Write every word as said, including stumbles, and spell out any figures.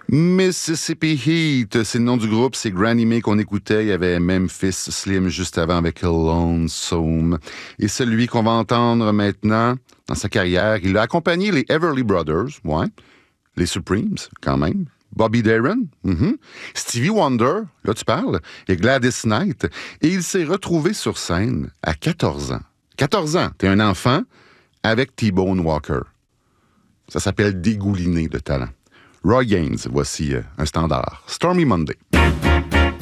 Mississippi Heat, c'est le nom du groupe, c'est Granny May qu'on écoutait. Il y avait Memphis Slim juste avant avec Lonesome. Et celui qu'on va entendre maintenant dans sa carrière, il a accompagné les Everly Brothers, ouais, les Supremes quand même, Bobby Darin, mm-hmm. Stevie Wonder, là tu parles, et Gladys Knight. Et il s'est retrouvé sur scène à quatorze ans. quatorze ans, t'es un enfant avec T-Bone Walker. Ça s'appelle dégouliner de talent. Roy Gaines, voici euh, un standard. Stormy Monday.